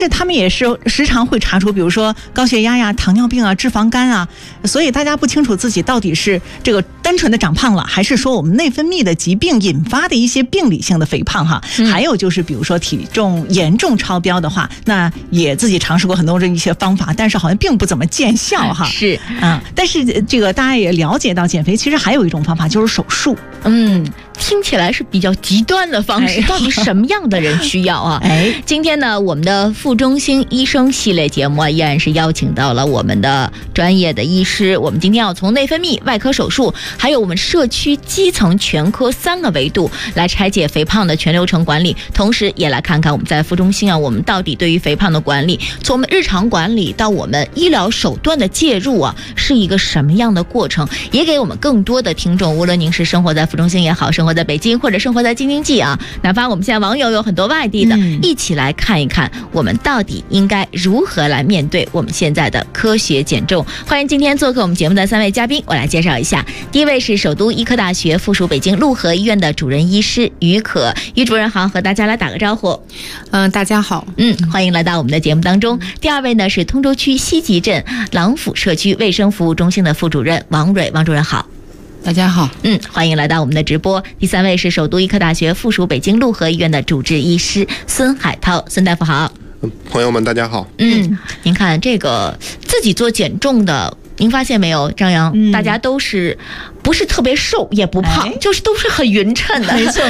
这他们也是时常会查出，比如说高血压呀、糖尿病啊、脂肪肝啊，所以大家不清楚自己到底是这个单纯的长胖了，还是说我们内分泌的疾病引发的一些病理性的肥胖哈。还有就是比如说体重严重超标的话，那也自己尝试过很多的一些方法，但是好像并不怎么见效哈。 是但是这个大家也了解到，减肥其实还有一种方法就是手术。 听起来是比较极端的方式，到底什么样的人需要啊？今天呢，我们的副中心医生系列节目依然是邀请到了我们的专业的医师。我们今天要从内分泌、外科手术，还有我们社区基层全科3个维度来拆解肥胖的全流程管理，同时也来看看我们在副中心我们到底对于肥胖的管理，从我们日常管理到我们医疗手段的介入是一个什么样的过程，也给我们更多的听众，无论您是生活在副中心也好，生活在北京或者生活在京津冀哪怕我们现在网友有很多外地的，一起来看一看我们到底应该如何来面对我们现在的科学减重。欢迎今天做客我们节目的3位嘉宾，我来介绍一下。第一位是首都医科大学附属北京陆河医院的主任医师于可，于主任好，和大家来打个招呼。 大家好。 欢迎来到我们的节目当中。第二位呢是通州区西集镇郎府社区卫生服务中心的副主任王蕊，王主任好。 大家好。 欢迎来到我们的直播。第三位是首都医科大学附属北京陆河医院的主治医师孙海涛，孙大夫好。 朋友们大家好。 您看这个自己做减重的，您发现没有，张扬，大家都是不是特别瘦也不胖，就是都是很匀称的。 没错